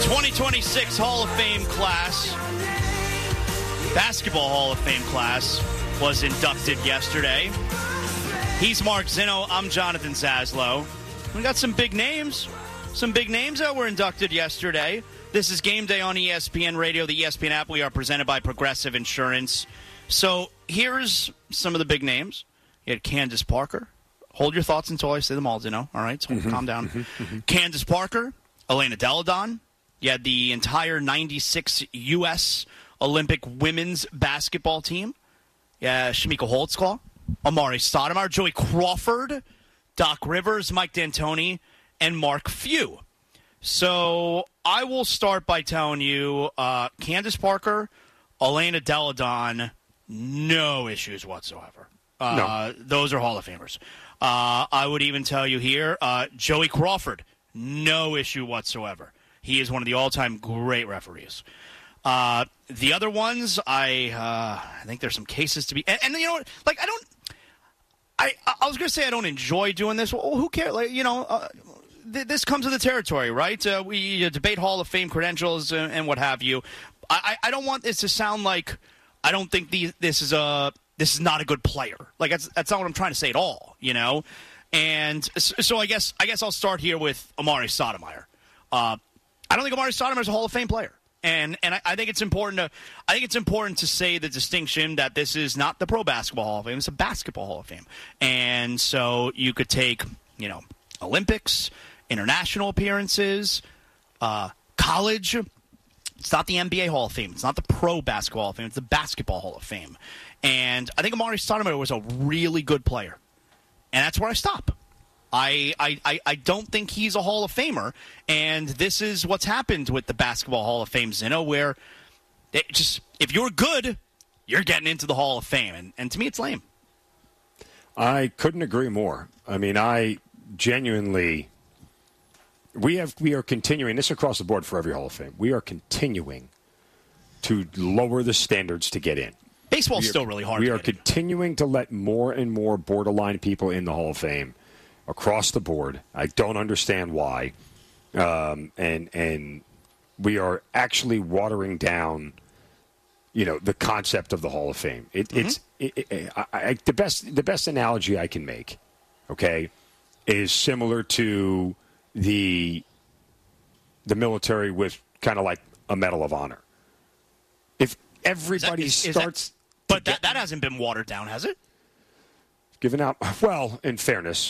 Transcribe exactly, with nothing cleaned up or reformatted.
twenty twenty-six Hall of Fame class, Basketball Hall of Fame class, was inducted yesterday. He's Mark Zinno. I'm Jonathan Zaslow. We got some big names. Some big names that were inducted yesterday. This is Game Day on E S P N Radio, the E S P N app. We are presented by Progressive Insurance. So here's some of the big names. You had Candace Parker. Hold your thoughts until I say them all, Zinno. All right, so mm-hmm, calm down. Mm-hmm, mm-hmm. Candace Parker, Elena Delle Donne. You had the entire ninety-six U S Olympic women's basketball team. Yeah, Shamika Holtzclaw, Amari Stoudemire, Joey Crawford, Doc Rivers, Mike D'Antoni, and Mark Few. So I will start by telling you, uh, Candace Parker, Elena Delle Donne, no issues whatsoever. Uh, no. Those are Hall of Famers. Uh, I would even tell you here, uh, Joey Crawford, no issue whatsoever. He is one of the all-time great referees. Uh, the other ones, I uh, I think there's some cases to be, and, and you know what? Like I don't, I I was gonna say I don't enjoy doing this. Well, who cares? Like you know, uh, th- this comes with the territory, right? Uh, we uh, debate Hall of Fame credentials and, and what have you. I, I don't want this to sound like I don't think the, this is a this is not a good player. Like that's that's not what I'm trying to say at all. You know, and so I guess I guess I'll start here with Amari Stoudemire. Uh, I don't think Amari Stoudemire is a Hall of Fame player. And and I, I think it's important to I think it's important to say the distinction that this is not the Pro Basketball Hall of Fame, it's a Basketball Hall of Fame. And so you could take, you know, Olympics, international appearances, uh, college. It's not the N B A Hall of Fame. It's not the Pro Basketball Hall of Fame. It's the Basketball Hall of Fame. And I think Amari Stoudemire was a really good player. And that's where I stop. I, I, I don't think he's a Hall of Famer, and this is what's happened with the Basketball Hall of Fame, Zinno, where it just if you're good, you're getting into the Hall of Fame, and, and to me it's lame. I couldn't agree more. I mean, I genuinely we have we are continuing this across the board for every Hall of Fame. We are continuing to lower the standards to get in. Baseball's are, still really hard. We to are get in. continuing to let more and more borderline people in the Hall of Fame. Across the board. I don't understand why. Um, and and we are actually watering down, you know, the concept of the Hall of Fame. It, mm-hmm. It's it, it, I, I, the best the best analogy I can make, okay, is similar to the the military with kind of like a Medal of Honor. If everybody is that, is, starts... Is that, but that, that hasn't been watered down, has it? Given out... Well, in fairness...